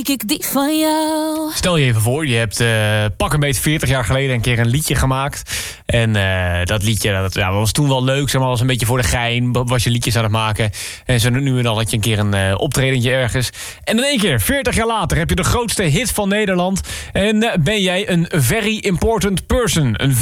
Ik die van jou. Stel je even voor, je hebt pak een beetje 40 jaar geleden een keer een liedje gemaakt. En dat liedje dat was toen wel leuk, zeg maar, was een beetje voor de gein. Was je liedjes aan het maken. En zo nu en dan had je een keer een optredentje ergens. En in één keer, 40 jaar later, heb je de grootste hit van Nederland. En ben jij een very important person. Een